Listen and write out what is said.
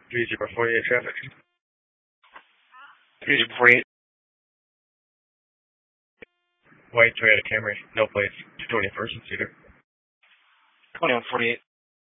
3048 traffic. 3048. White Toyota Camry, no plates, 221st and Cedar. 2148.